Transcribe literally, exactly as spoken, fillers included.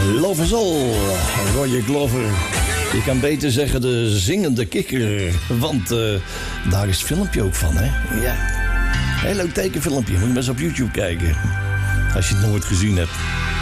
Loverzol, Roger Glover. Je kan beter zeggen de zingende kikker. Want uh, daar is het filmpje ook van, hè? Ja. Heel leuk tekenfilmpje. Moet je maar eens op YouTube kijken. Als je het nooit gezien hebt.